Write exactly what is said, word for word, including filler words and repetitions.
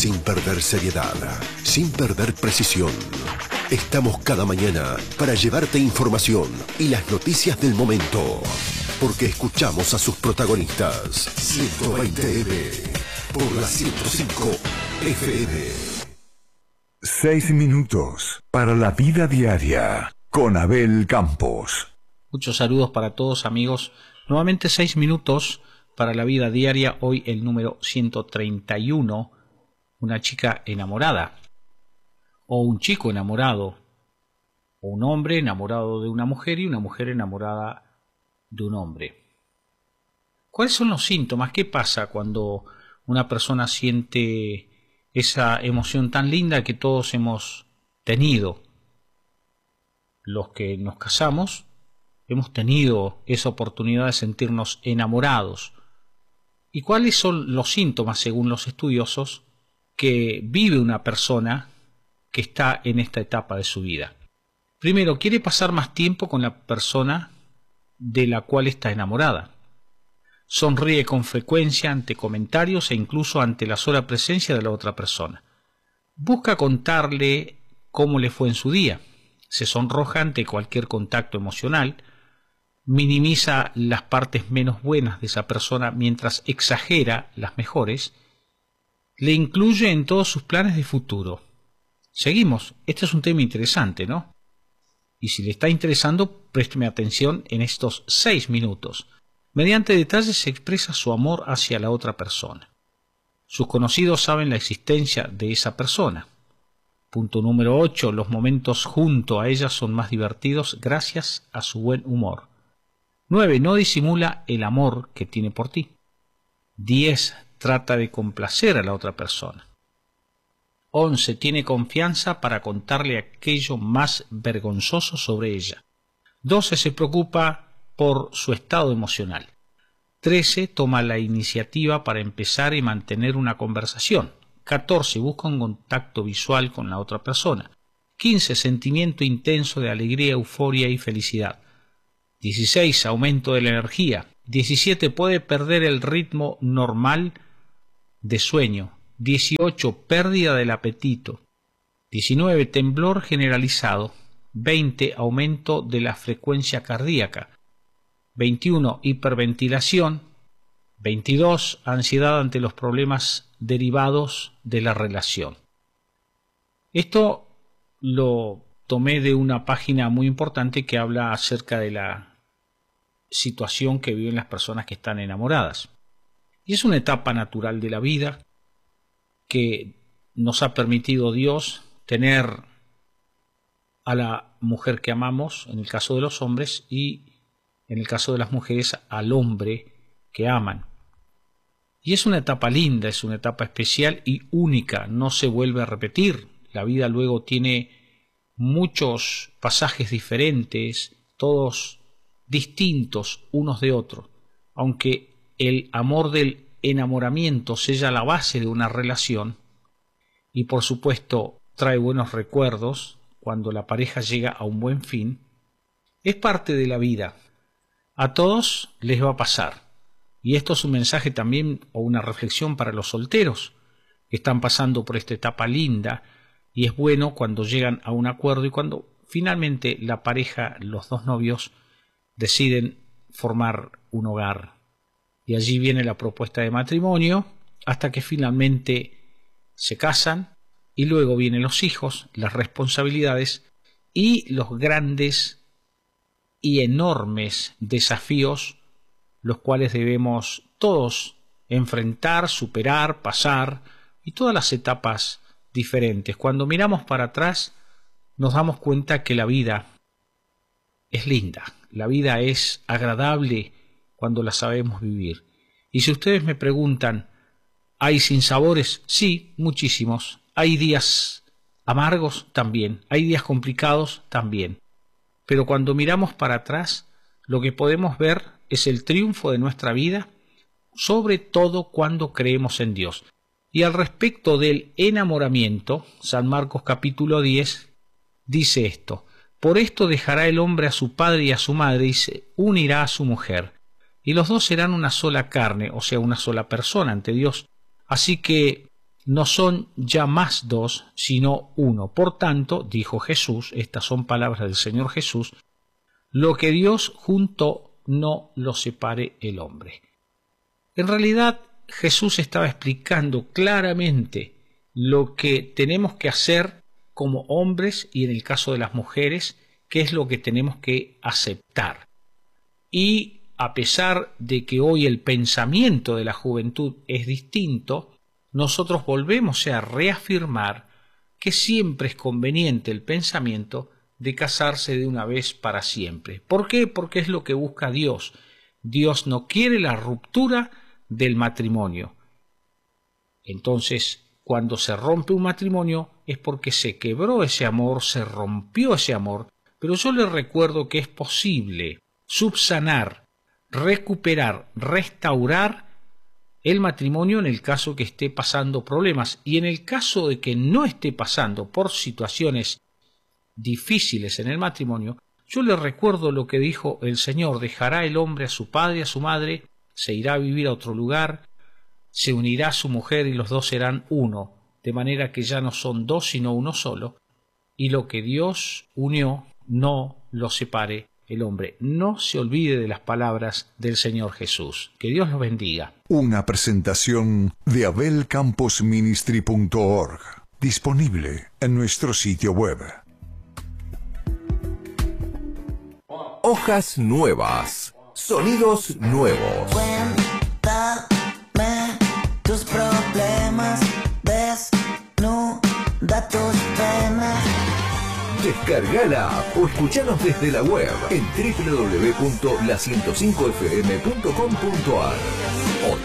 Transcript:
Sin perder seriedad, sin perder precisión. Estamos cada mañana para llevarte información y las noticias del momento. Porque escuchamos a sus protagonistas. ciento veinte eme por la ciento cinco efe eme. Seis minutos para la vida diaria con Abel Campos. Muchos saludos para todos, amigos. Nuevamente seis minutos para la vida diaria. Hoy el número ciento treinta y uno. Una chica enamorada. O un chico enamorado. O un hombre enamorado de una mujer y una mujer enamorada de un hombre. ¿Cuáles son los síntomas? ¿Qué pasa cuando una persona siente esa emoción tan linda que todos hemos tenido? Los que nos casamos hemos tenido esa oportunidad de sentirnos enamorados. ¿Y cuáles son los síntomas, según los estudiosos, que vive una persona que está en esta etapa de su vida? Primero, quiere pasar más tiempo con la persona de la cual está enamorada. Sonríe con frecuencia ante comentarios e incluso ante la sola presencia de la otra persona. Busca contarle cómo le fue en su día. Se sonroja ante cualquier contacto emocional. Minimiza las partes menos buenas de esa persona mientras exagera las mejores. Le incluye en todos sus planes de futuro. Seguimos. Este es un tema interesante, ¿no? Y si le está interesando, présteme atención en estos seis minutos. Mediante detalles se expresa su amor hacia la otra persona. Sus conocidos saben la existencia de esa persona. Punto número ocho. Los momentos junto a ella son más divertidos gracias a su buen humor. nueve. No disimula el amor que tiene por ti. diez. Trata de complacer a la otra persona. once. Tiene confianza para contarle aquello más vergonzoso sobre ella. doce. Se preocupa por su estado emocional. trece. Toma la iniciativa para empezar y mantener una conversación. catorce. Busca un contacto visual con la otra persona. quince. Sentimiento intenso de alegría, euforia y felicidad. dieciséis. Aumento de la energía. diecisiete. Puede perder el ritmo normal de sueño. dieciocho. Pérdida del apetito. diecinueve. Temblor generalizado. veinte. Aumento de la frecuencia cardíaca. veintiuno. Hiperventilación. veintidós. Ansiedad ante los problemas derivados de la relación. Esto lo tomé de una página muy importante que habla acerca de la situación que viven las personas que están enamoradas. Y es una etapa natural de la vida que nos ha permitido Dios tener a la mujer que amamos, en el caso de los hombres, y en el caso de las mujeres, al hombre que aman. Y es una etapa linda, es una etapa especial y única, no se vuelve a repetir. La vida luego tiene muchos pasajes diferentes, todos distintos unos de otros, aunque el amor del enamoramiento sella la base de una relación y por supuesto trae buenos recuerdos cuando la pareja llega a un buen fin. Es parte de la vida. A todos les va a pasar. Y esto es un mensaje también o una reflexión para los solteros que están pasando por esta etapa linda, y es bueno cuando llegan a un acuerdo y cuando finalmente la pareja, los dos novios, deciden formar un hogar. Y allí viene la propuesta de matrimonio hasta que finalmente se casan y luego vienen los hijos, las responsabilidades y los grandes y enormes desafíos los cuales debemos todos enfrentar, superar, pasar y todas las etapas diferentes. Cuando miramos para atrás nos damos cuenta que la vida es linda, la vida es agradable cuando la sabemos vivir. Y si ustedes me preguntan, ¿hay sinsabores? Sí, muchísimos. Hay días amargos también, hay días complicados también. Pero cuando miramos para atrás, lo que podemos ver es el triunfo de nuestra vida, sobre todo cuando creemos en Dios. Y al respecto del enamoramiento, San Marcos capítulo diez dice esto: por esto dejará el hombre a su padre y a su madre y se unirá a su mujer, y los dos serán una sola carne, o sea, una sola persona ante Dios. Así que no son ya más dos, sino uno. Por tanto, dijo Jesús, estas son palabras del Señor Jesús, lo que Dios juntó no lo separe el hombre. En realidad, Jesús estaba explicando claramente lo que tenemos que hacer como hombres y en el caso de las mujeres, qué es lo que tenemos que aceptar. Y a pesar de que hoy el pensamiento de la juventud es distinto, nosotros volvemos a reafirmar que siempre es conveniente el pensamiento de casarse de una vez para siempre. ¿Por qué? Porque es lo que busca Dios. Dios no quiere la ruptura del matrimonio. Entonces, cuando se rompe un matrimonio es porque se quebró ese amor, se rompió ese amor, pero yo les recuerdo que es posible subsanar, recuperar, restaurar el matrimonio en el caso que esté pasando problemas, y en el caso de que no esté pasando por situaciones difíciles en el matrimonio, yo les recuerdo lo que dijo el Señor: dejará el hombre a su padre y a su madre, se irá a vivir a otro lugar, se unirá a su mujer y los dos serán uno, de manera que ya no son dos sino uno solo, y lo que Dios unió no lo separe el hombre. No se olvide de las palabras del Señor Jesús. Que Dios los bendiga. Una presentación de abel campos ministry punto org, disponible en nuestro sitio web. Hojas nuevas, sonidos nuevos. Cuéntame tus problemas, desnuda tus penas. Descargala o escuchanos desde la web en doble u doble u doble u punto la ciento cinco f m punto com punto a r.